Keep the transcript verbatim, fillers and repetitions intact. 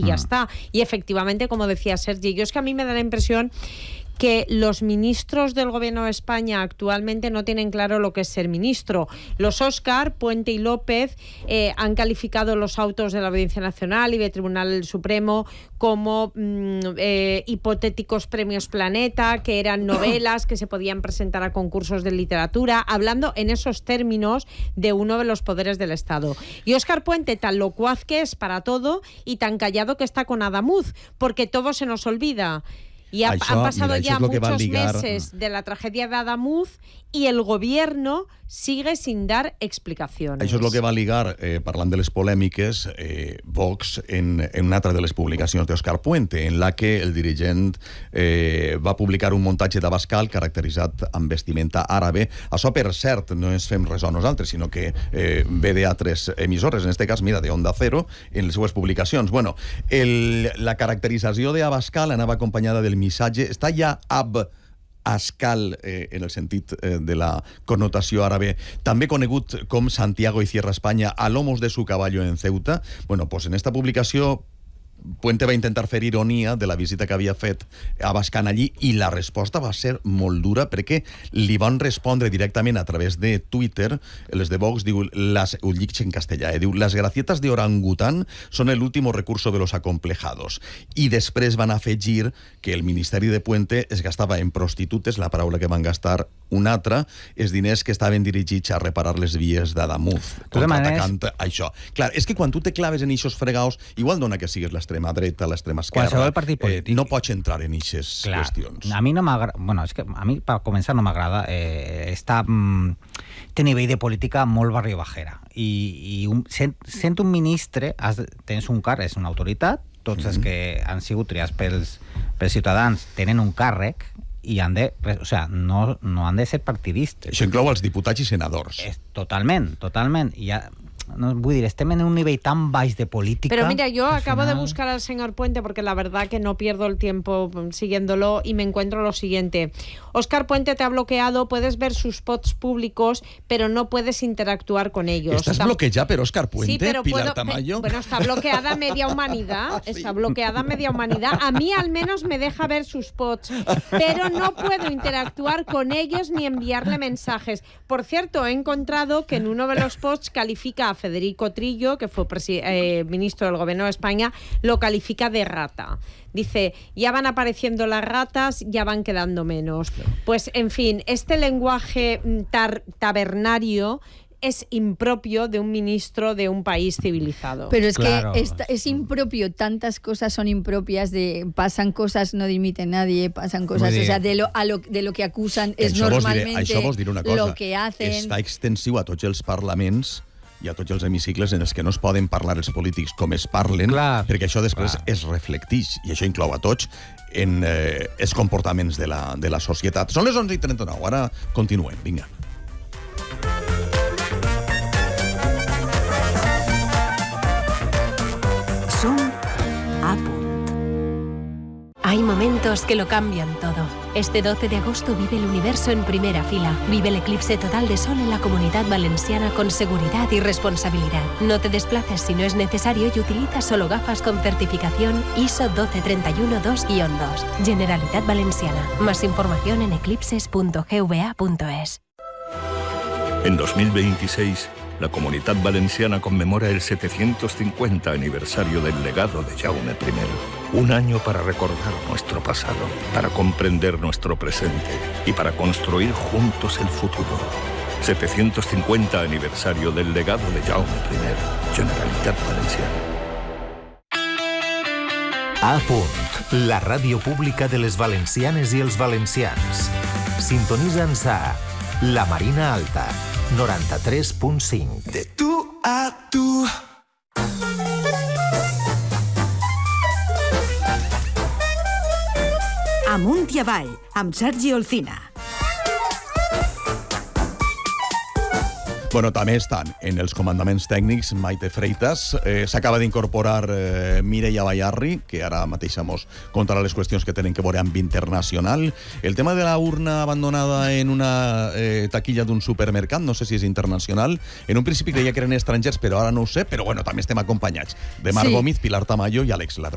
ya está. Y efectivamente, como decía Sergi, yo es que a mí me da la impresión que los ministros del Gobierno de España actualmente no tienen claro lo que es ser ministro. Los Óscar, Puente y López eh, han calificado los autos de la Audiencia Nacional y del Tribunal Supremo como mmm, eh, hipotéticos premios Planeta, que eran novelas que se podían presentar a concursos de literatura, hablando en esos términos de uno de los poderes del Estado. Y Óscar Puente, tan locuaz que es para todo y tan callado que está con Adamuz, porque todo se nos olvida. Y ha, això, han pasado mira, ya muchos ligar... meses de la tragedia de Adamuz y el gobierno sigue sin dar explicaciones. Això és el que va ligar, eh, parlant de les polèmiques, eh, Vox en, en una altra de les publicacions d'Òscar Puente, en la que el dirigent eh, va publicar un muntatge d'Abascal caracteritzat amb vestimenta àrabe. Això, per cert, no ens fem res a nosaltres, sinó que eh, ve d'altres emissores, en este cas, mira, de Onda Cero, en les seues publicacions. Bueno, el, la caracterització d'Abascal anava acompanyada del missatge, està ja ab Ascal, eh, en el sentit eh, de la connotació àrabe, també conegut com Santiago y Cierra España a lomos de su caballo en Ceuta. Bueno, pues en esta publicació Puente va intentar fer ironia de la visita que havia fet a Abascal allí i la resposta va ser molt dura perquè li van respondre directament a través de Twitter. Les de Vox diu, las, ho dic en castellà, eh, diu, las gracietas de orangután son el último recurso de los acomplejados. I després van afegir que el Ministeri de Puente es gastava en prostitutes, la paraula que van gastar una altra, els diners que estaven dirigits a reparar les vies d'Adamuz, contraatacant maneres... això. Clar, és que quan tu te claves en eixos fregaus, igual dona que sigues l'extrema dreta, l'extrema esquerra, qualsevol partit polític, eh, no pots entrar en eixes qüestions. A mi no m'agrada, bueno, és que a mi, per començar, no m'agrada eh, està... Mm, té nivell de política molt barrio bajera. I, i un, sent, sent un ministre, has, tens un càrrec, és una autoritat, tots mm-hmm. els que han sigut triats pels, pels ciutadans tenen un càrrec, i han de, o sea, no, no han de ser partidistes. Això inclou els diputats i senadors. Es, totalment, totalment. I ja, no, vull dir, estem en un nivell tan baix de política... Pero mira, yo acabo final... de buscar al señor Puente porque la verdad que no pierdo el tiempo siguiéndolo y me encuentro lo siguiente. Óscar Puente te ha bloqueado, puedes ver sus posts públicos, pero no puedes interactuar con ellos. ¿Estás está... bloqueada por Óscar Puente, sí, pero Pilar puedo... Tamayo? Bueno, está bloqueada media humanidad, sí. Está bloqueada media humanidad. A mí al menos me deja ver sus posts, pero no puedo interactuar con ellos ni enviarle mensajes. Por cierto, he encontrado que en uno de los posts califica a Federico Trillo, que fue eh, ministro del Gobierno de España, lo califica de rata. Dice, ya van apareciendo las ratas, ya van quedando menos. Pues, en fin, este lenguaje tar- tabernario es impropio de un ministro de un país civilizado. Pero es claro. que es, es impropio, tantas cosas son impropias, de pasan cosas, no dimite nadie, pasan cosas, o sea, de lo, a lo, de lo que acusan es això normalmente vos diré, això vos diré una cosa, lo que hacen. Es fa extensiu a tots els parlaments i a tots els hemicicles en els que no es poden parlar els polítics com es parlen, clar, perquè això després clar. es reflectix, i això inclou a tots en eh, els comportaments de la, de la societat. Són les onze i trenta-nou, ara continuem, vinga. Som a punt. Hay momentos que lo cambian todo. Este doce de agosto vive el universo en primera fila. Vive el eclipse total de sol en la Comunidad Valenciana con seguridad y responsabilidad. No te desplaces si no es necesario y utiliza solo gafas con certificación I S O doce treinta y uno dos guion dos. Generalitat Valenciana. Más información en eclipses punto g v a punto es. En dos mil veintiséis, la Comunidad Valenciana conmemora el setecientos cincuenta aniversario del legado de Jaume primero. Un año para recordar nuestro pasado, para comprender nuestro presente y para construir juntos el futuro. setecientos cincuenta aniversario del legado de Jaume primero. Generalitat Valenciana. A punt, la ràdio pública de les valencianes i els valencians. Sintonitza'ns a La Marina Alta, noranta-tres punt cinc. De tu a tu. Amunt i avall, amb Sergi Olcina. Bueno, també estan en els comandaments tècnics Maite Freitas. Eh, S'acaba d'incorporar eh, Mireia Bayarri, que ara mateix mos contarà les qüestions que tenen que veure amb internacional. El tema de la urna abandonada en una eh, taquilla d'un supermercat, no sé si és internacional. En un principi creia que eren estrangers, però ara no ho sé. Però bueno, també estem acompanyats de Marc Sí. Gómez, Pilar Tamayo i Àlex Ladró.